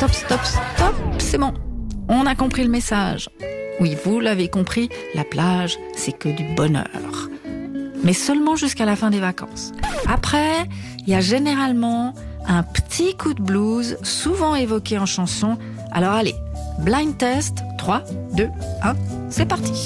stop, c'est bon. On a compris le message. Oui, vous l'avez compris, la plage, c'est que du bonheur. Mais seulement jusqu'à la fin des vacances. Après, il y a généralement un petit coup de blues, souvent évoqué en chanson. Alors allez, blind test, 3, 2, 1, c'est parti.